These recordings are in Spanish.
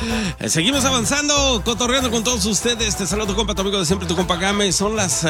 Seguimos avanzando, cotorreando con todos ustedes. Te saludo tu compa, tu amigo de siempre, tu compa Game. Son las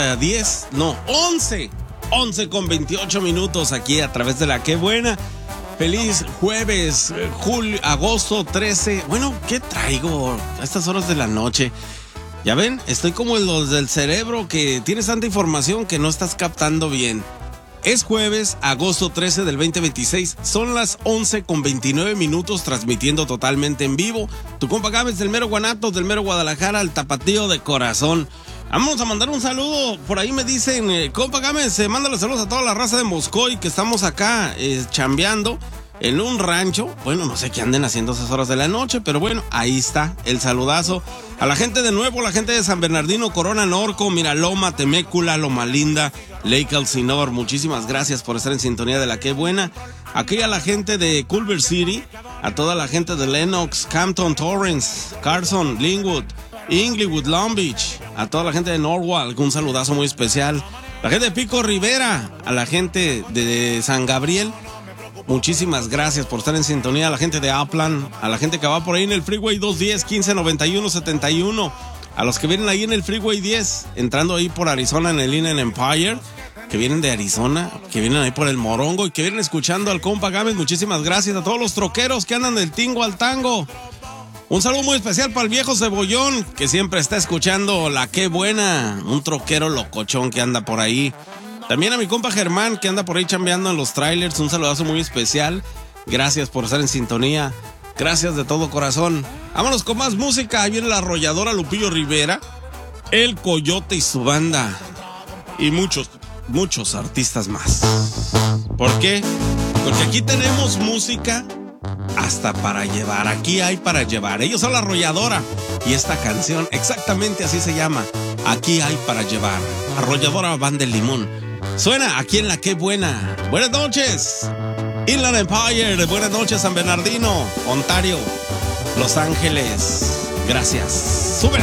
11 con 28 minutos aquí a través de la Qué Buena. Feliz jueves, agosto 13. Bueno, ¿qué traigo a estas horas de la noche? Ya ven, estoy como los del cerebro, que tienes tanta información que no estás captando bien. Es jueves, agosto 13 del 2026. Son las 11 con 29 minutos, transmitiendo totalmente en vivo. Tu compa Gámez del mero Guanatos, del mero Guadalajara, al tapatío de corazón. Vamos a mandar un saludo. Por ahí me dicen, compa Gámez, mándale saludos a toda la raza de Moscoy, que estamos acá chambeando en un rancho. Bueno, no sé qué anden haciendo esas horas de la noche, pero bueno, ahí está el saludazo. A la gente de Nuevo, la gente de San Bernardino, Corona Norco, Miraloma, Temécula, Loma Linda, Lake Elsinore, muchísimas gracias por estar en sintonía de la Qué Buena. Aquí a la gente de Culver City, a toda la gente de Lenox, Campton, Torrance, Carson, Linwood, Inglewood, Long Beach, a toda la gente de Norwalk, un saludazo muy especial. La gente de Pico Rivera, a la gente de San Gabriel, muchísimas gracias por estar en sintonía. A la gente de Upland, a la gente que va por ahí en el Freeway 210, 1591-71, a los que vienen ahí en el Freeway 10, entrando ahí por Arizona en el Inland Empire, que vienen de Arizona, que vienen ahí por el Morongo y que vienen escuchando al compa Gámez, muchísimas gracias. A todos los troqueros que andan del tingo al tango, un saludo muy especial para el viejo Cebollón, que siempre está escuchando la Qué Buena, un troquero locochón que anda por ahí. También a mi compa Germán, que anda por ahí chambeando en los trailers, un saludazo muy especial. Gracias por estar en sintonía, gracias de todo corazón. Vámonos con más música. Ahí viene la arrolladora Lupillo Rivera, El Coyote y su banda, y muchos artistas más. ¿Por qué? Porque aquí tenemos música hasta para llevar. Aquí hay para llevar. Ellos son la arrolladora, y esta canción exactamente así se llama, Aquí hay para llevar. Arrolladora Banda del Limón. Suena aquí en la Qué Buena. Buenas noches, Inland Empire. Buenas noches, San Bernardino, Ontario, Los Ángeles. Gracias. Súbele.